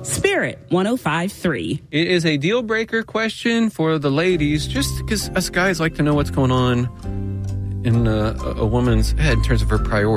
Spirit 105.3. It is a deal breaker question for the ladies, just because us guys like to know what's going on in a woman's head in terms of her priorities.